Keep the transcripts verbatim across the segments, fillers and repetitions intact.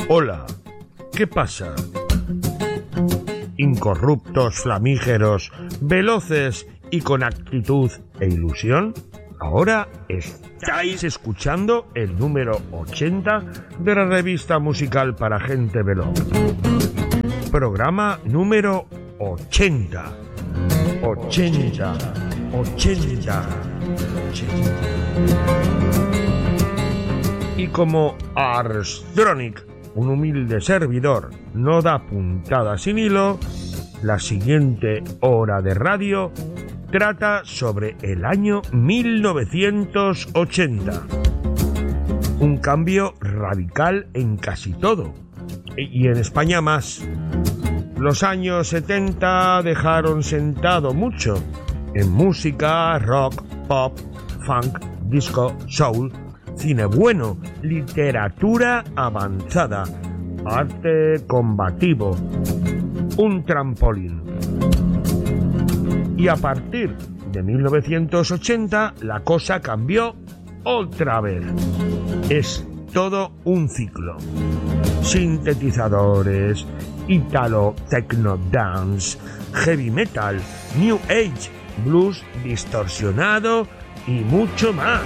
Hola, ¿qué pasa? Incorruptos, flamígeros, veloces y con actitud e ilusión. Ahora estáis escuchando el número ochenta de la revista musical para gente veloz. Programa número ochenta. ochenta. ochenta. ochenta. Y como Arstronic, un humilde servidor, no da puntada sin hilo, la siguiente hora de radio trata sobre el año mil novecientos ochenta. Un cambio radical en casi todo, y en España más. Los años setenta dejaron sentado mucho en música, rock, pop, funk, disco, soul, cine bueno, literatura avanzada, arte combativo, un trampolín. Y a partir de mil novecientos ochenta la cosa cambió otra vez. Es todo un ciclo. Sintetizadores, italo, techno dance, heavy metal, new age, blues distorsionado y mucho más.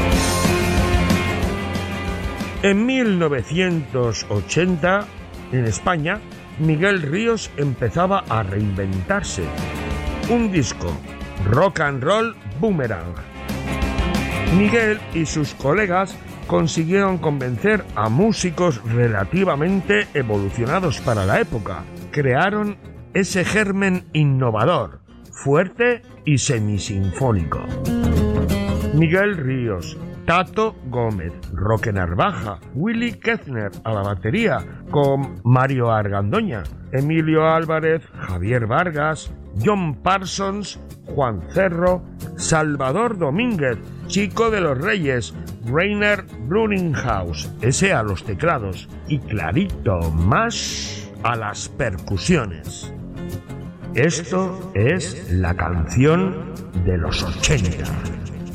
En mil novecientos ochenta, en España, Miguel Ríos empezaba a reinventarse. Un disco, Rock and Roll Boomerang. Miguel y sus colegas consiguieron convencer a músicos relativamente evolucionados para la época. Crearon ese germen innovador, fuerte y semisinfónico. Miguel Ríos, Tato Gómez, Roque Narvaja, Willy Kessner a la batería, con Mario Argandoña, Emilio Álvarez, Javier Vargas, John Parsons, Juan Cerro, Salvador Domínguez, Chico de los Reyes, Rainer Bruninghaus, ese a los teclados, y Clarito Más a las percusiones. Esto es la canción de los ochenta.